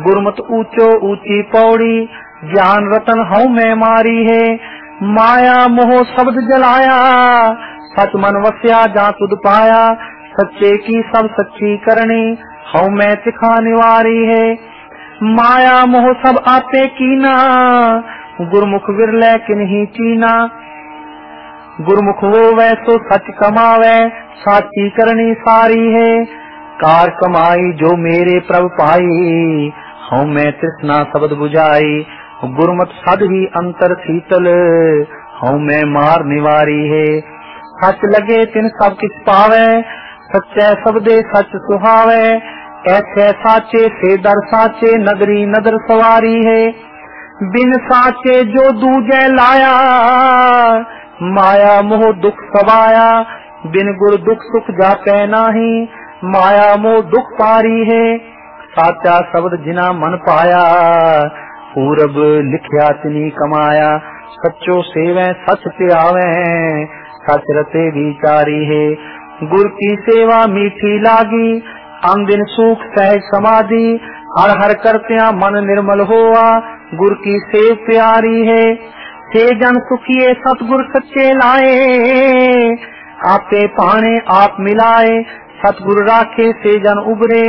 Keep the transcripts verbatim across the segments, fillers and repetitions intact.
गुरमत ऊंचो ऊंची पौड़ी, ज्ञान रतन हूँ मैं मारी है। माया मोह शब्द जलाया, सच मन वस्या जा तुद पाया। सच्चे की सब सच्ची करनी, हूँ मैं तिखा निवारी है। माया मोह सब आपे कीना, गुरमुख विरले किन्हीं चीना। गुरमुख वो वै सो सच कमावे, साची करनी सारी है। कार कमाई जो मेरे प्रभु पाई, हूँ मैं तृष्णा शब्द बुझाई। गुरमत सद ही अंतर शीतल, हूँ मैं मार निवारी है। सच लगे तिन सब किछ पावे, सच्चे शब्दे सच सुहावे। ऐसे साचे से दर साचे, नगरी नदर सवारी है। बिन साचे जो दूजे लाया, माया मोह दुख सवाया। बिन गुर दुख सुख जाते नाही, माया मोह दुख पारी है। साचा शब्द जिना मन पाया, पूरब लिखया तिनी कमाया। सच्चो सेवे सच त्यावे, सच रते विचारी है। गुर की सेवा मीठी लागी, अंदिन सुख सहज समाधि। हर हर करत्या मन निर्मल होआ, गुर की सेव प्यारी है। से जन सुखिए सतगुर सच्चे लाए, आपे पाने आप मिलाए। सतगुर राखे से जन उबरे,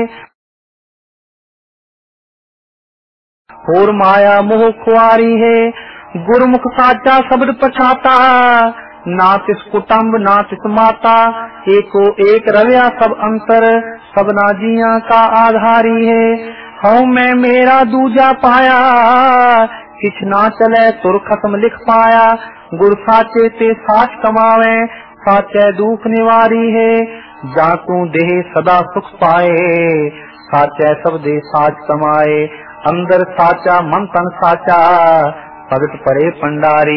और माया मोह खुआरी है। गुरमुख साचा शब्द पछाता, ना तिस कुटुम्ब ना तिस माता। एको एक रव्या सब अंतर, सबना जिया का आधारी है। हूँ मैं मेरा दूजा पाया, किछ ना चले तुर खत्म लिख पाया। गुर साचे ते साच कमावे, साचे दुख निवारी है। जातू देह सदा सुख पाए, साचे सब दे साच कमाए। अंदर साचा मन तन साचा, भगत परे पंडारी।